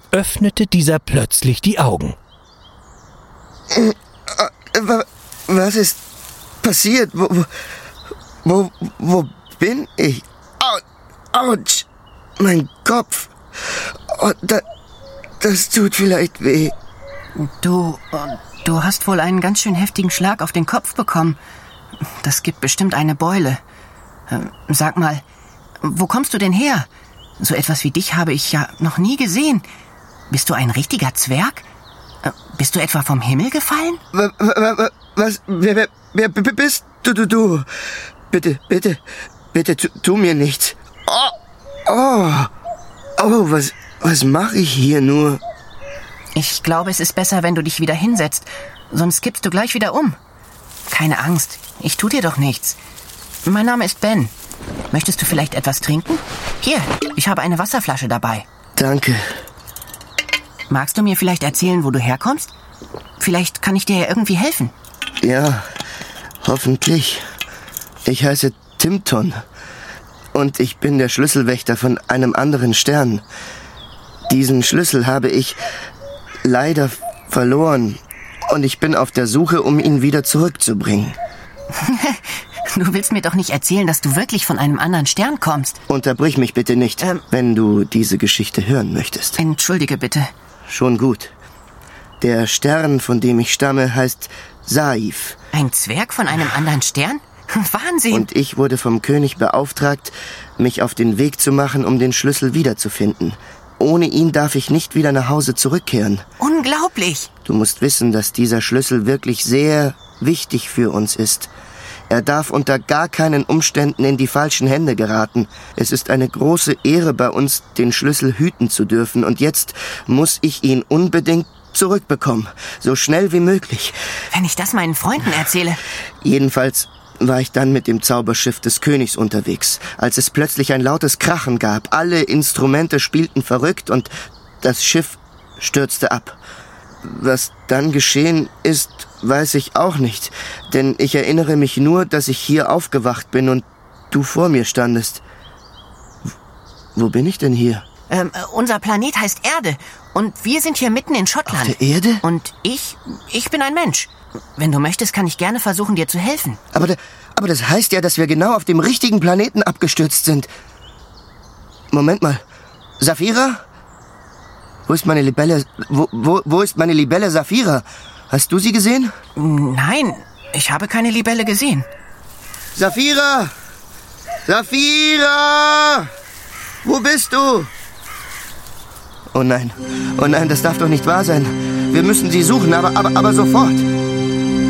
öffnete dieser plötzlich die Augen. Was ist passiert? Wo bin ich? Autsch! Mein Kopf! Oh, das tut vielleicht weh. Du hast wohl einen ganz schön heftigen Schlag auf den Kopf bekommen. Das gibt bestimmt eine Beule. Sag mal, wo kommst du denn her? So etwas wie dich habe ich ja noch nie gesehen. Bist du ein richtiger Zwerg? Bist du etwa vom Himmel gefallen? Was? Wer bist du? Bitte, tu mir nichts. Was mache ich hier nur? Ich glaube, es ist besser, wenn du dich wieder hinsetzt. Sonst kippst du gleich wieder um. Keine Angst, ich tu dir doch nichts. Mein Name ist Ben. Möchtest du vielleicht etwas trinken? Hier, ich habe eine Wasserflasche dabei. Danke. Magst du mir vielleicht erzählen, wo du herkommst? Vielleicht kann ich dir ja irgendwie helfen. Ja, hoffentlich. Ich heiße Timton und ich bin der Schlüsselwächter von einem anderen Stern. Diesen Schlüssel habe ich leider verloren und ich bin auf der Suche, um ihn wieder zurückzubringen. Du willst mir doch nicht erzählen, dass du wirklich von einem anderen Stern kommst. Unterbrich mich bitte nicht, wenn du diese Geschichte hören möchtest. Entschuldige bitte. Schon gut. Der Stern, von dem ich stamme, heißt Saif. Ein Zwerg von einem anderen Stern? Wahnsinn! Und ich wurde vom König beauftragt, mich auf den Weg zu machen, um den Schlüssel wiederzufinden. Ohne ihn darf ich nicht wieder nach Hause zurückkehren. Unglaublich! Du musst wissen, dass dieser Schlüssel wirklich sehr wichtig für uns ist. Er darf unter gar keinen Umständen in die falschen Hände geraten. Es ist eine große Ehre bei uns, den Schlüssel hüten zu dürfen. Und jetzt muss ich ihn unbedingt zurückbekommen. So schnell wie möglich. Wenn ich das meinen Freunden erzähle. Jedenfalls war ich dann mit dem Zauberschiff des Königs unterwegs, als es plötzlich ein lautes Krachen gab. Alle Instrumente spielten verrückt und das Schiff stürzte ab. Was dann geschehen ist, weiß ich auch nicht, denn ich erinnere mich nur, dass ich hier aufgewacht bin und du vor mir standest. Wo bin ich denn hier? Unser Planet heißt Erde und wir sind hier mitten in Schottland. Auf der Erde? Und ich bin ein Mensch. Wenn du möchtest, kann ich gerne versuchen, dir zu helfen. Aber das heißt ja, dass wir genau auf dem richtigen Planeten abgestürzt sind. Moment mal. Saphira? Wo ist meine Libelle? Wo ist meine Libelle Saphira? Hast du sie gesehen? Nein, ich habe keine Libelle gesehen. Saphira! Saphira! Wo bist du? Oh nein, das darf doch nicht wahr sein. Wir müssen sie suchen, aber sofort.